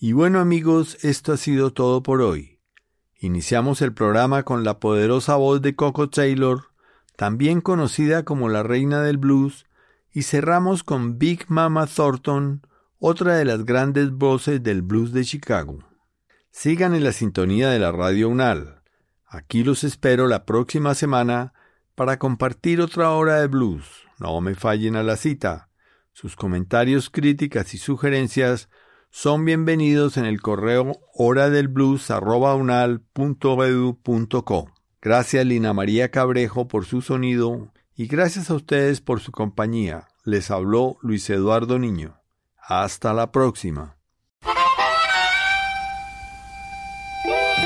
Y bueno amigos, esto ha sido todo por hoy. Iniciamos el programa con la poderosa voz de Coco Taylor, también conocida como la reina del blues, y cerramos con Big Mama Thornton, otra de las grandes voces del blues de Chicago. Sigan en la sintonía de la Radio UNAL. Aquí los espero la próxima semana para compartir otra hora de blues. No me fallen a la cita. Sus comentarios, críticas y sugerencias son bienvenidos en el correo horadelblues@unal.edu.co. Gracias Lina María Cabrejo por su sonido y gracias a ustedes por su compañía. Les habló Luis Eduardo Niño. Hasta la próxima.